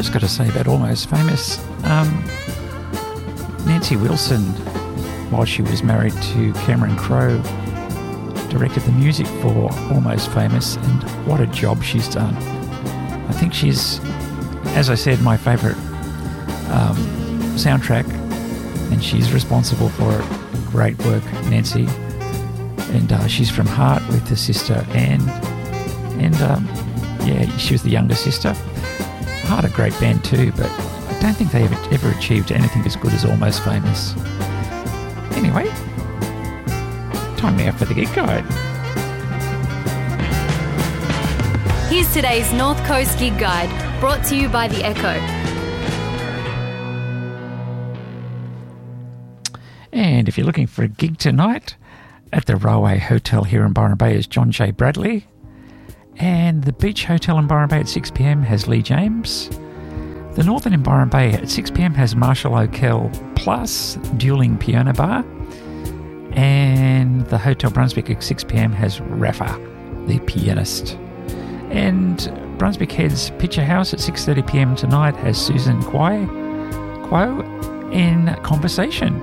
just got to say about Almost Famous, Nancy Wilson, while she was married to Cameron Crowe, directed the music for Almost Famous, and what a job she's done. I think she's, as I said, my favourite soundtrack, and she's responsible for it. Great work, Nancy. And she's from Heart with her sister Anne, and she was the younger sister. Heart, a great band too, but I don't think they ever achieved anything as good as Almost Famous. Anyway, time now for the Gig Guide. Here's today's North Coast Gig Guide, brought to you by The Echo. And if you're looking for a gig tonight, at the Railway Hotel here in Byron Bay is John J. Bradley. And the Beach Hotel in Byron Bay at 6 p.m. has Lee James. The Northern in Byron Bay at 6 p.m. has Marshall O'Kell plus Dueling Piano Bar. And the Hotel Brunswick at 6 p.m. has Rafa, the pianist. And Brunswick Head's Picture House at 6:30 p.m. tonight has Susan Quo in Conversation.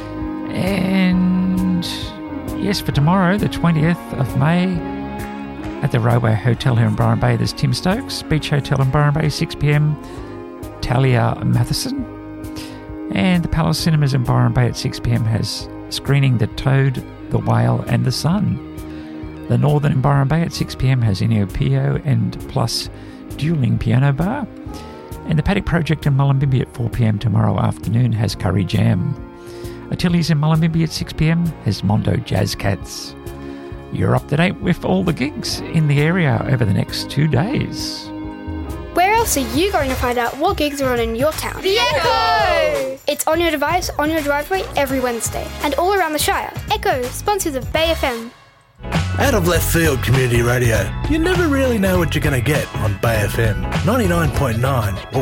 And yes, for tomorrow, the 20th of May, at the Railway Hotel here in Byron Bay, there's Tim Stokes. Beach Hotel in Byron Bay, 6 p.m, Talia Matheson. And the Palace Cinemas in Byron Bay at 6 p.m. has screening The Toad, The Whale and The Sun. The Northern in Byron Bay at 6 p.m. has Ennio Pio and plus Dueling Piano Bar. And the Paddock Project in Mullumbimby at 4 p.m. tomorrow afternoon has Curry Jam. Achilles in Mullumbimby at 6 p.m. has Mondo Jazz Cats. You're up to date with all the gigs in the area over the next 2 days. Where else are you going to find out what gigs are on in your town? The Echo! It's on your device, on your driveway, every Wednesday. And all around the Shire. Echo, sponsors of Bay FM. Out of left field community radio. You never really know what you're going to get on Bay FM 99.9.